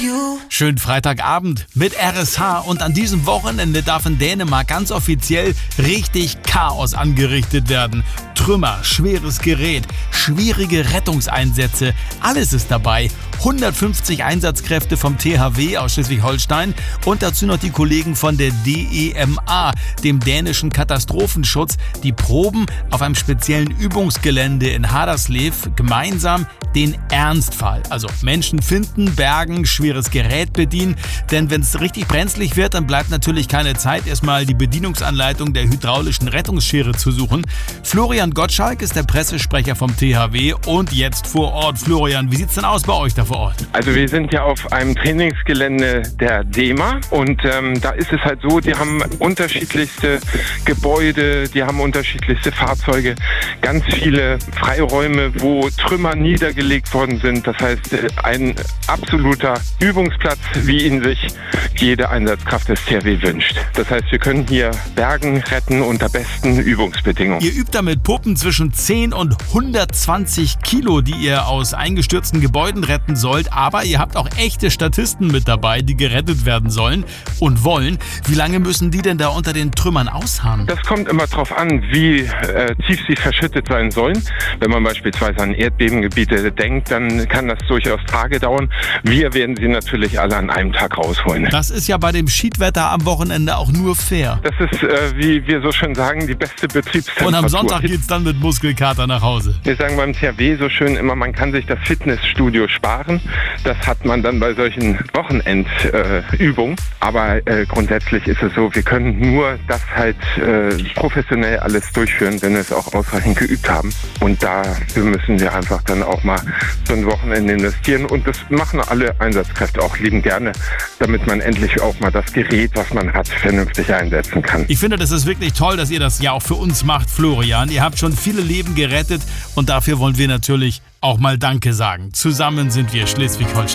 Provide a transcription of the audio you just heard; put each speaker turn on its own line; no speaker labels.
Schönen Freitagabend mit RSH und an diesem Wochenende darf in Dänemark ganz offiziell richtig Chaos angerichtet werden. Trümmer, schweres Gerät, schwierige Rettungseinsätze, alles ist dabei. 150 Einsatzkräfte vom THW aus Schleswig-Holstein und dazu noch die Kollegen von der DEMA, dem dänischen Katastrophenschutz, die proben auf einem speziellen Übungsgelände in Haderslev gemeinsam den Ernstfall. Also Menschen finden, bergen, schweres Gerät bedienen, denn wenn es richtig brenzlig wird, dann bleibt natürlich keine Zeit, erstmal die Bedienungsanleitung der hydraulischen Rettungsschere zu suchen. Florian Gottschalk ist der Pressesprecher vom THW und jetzt vor Ort. Florian, wie sieht's denn aus bei euch da vor Ort?
Also wir sind ja auf einem Trainingsgelände der DEMA und da ist es halt so, die haben unterschiedlichste Gebäude, die haben unterschiedlichste Fahrzeuge, ganz viele Freiräume, wo Trümmer niedergelegt worden sind. Das heißt, ein absoluter Übungsplatz, wie ihn sich jede Einsatzkraft des THW wünscht. Das heißt, wir können hier bergen, retten unter besten Übungsbedingungen.
Ihr übt damit Puppen zwischen 10 und 120 Kilo, die ihr aus eingestürzten Gebäuden retten sollt. Aber ihr habt auch echte Statisten mit dabei, die gerettet werden sollen und wollen. Wie lange müssen die denn da unter den Trümmern ausharren?
Das kommt immer darauf an, wie tief sie verschüttet sein sollen. Wenn man beispielsweise an Erdbebengebiete denkt, dann kann das durchaus Tage dauern. Wir werden sie natürlich alle an einem Tag rausholen.
Das ist ja bei dem Schiedwetter am Wochenende auch nur fair.
Das ist, wie wir so schön sagen, die beste Betriebstemperatur.
Und am Sonntag geht's dann mit Muskelkater nach Hause.
Wir sagen beim THW so schön immer, man kann sich das Fitnessstudio sparen. Das hat man dann bei solchen Wochenendübungen. Aber grundsätzlich ist es so, wir können nur das halt professionell alles durchführen, wenn wir es auch ausreichend geübt haben. Und dafür müssen wir einfach dann auch mal so ein Wochenende investieren. Und das machen alle Einsatzkräfte auch lieben gerne, damit man endlich auch mal das Gerät, was man hat, vernünftig einsetzen kann.
Ich finde, das ist wirklich toll, dass ihr das ja auch für uns macht, Florian. Ihr habt schon viele Leben gerettet und dafür wollen wir natürlich auch mal Danke sagen. Zusammen sind wir Schleswig-Holstein.